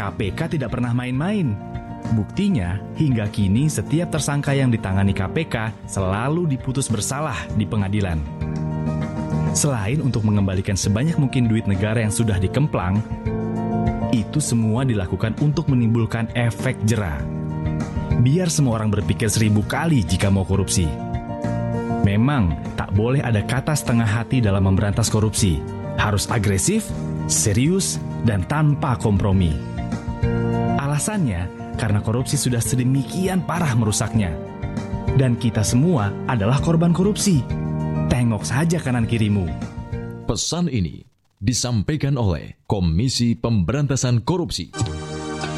KPK tidak pernah main-main. Buktinya, hingga kini setiap tersangka yang ditangani KPK selalu diputus bersalah di pengadilan. Selain untuk mengembalikan sebanyak mungkin duit negara yang sudah dikemplang, itu semua dilakukan untuk menimbulkan efek jera. Biar semua orang berpikir 1000 kali jika mau korupsi. Memang tak boleh ada kata setengah hati dalam memberantas korupsi. Harus agresif, serius, dan tanpa kompromi. Alasannya, karena korupsi sudah sedemikian parah merusaknya. Dan kita semua adalah korban korupsi. Tengok saja kanan kirimu. Pesan ini disampaikan oleh Komisi Pemberantasan Korupsi.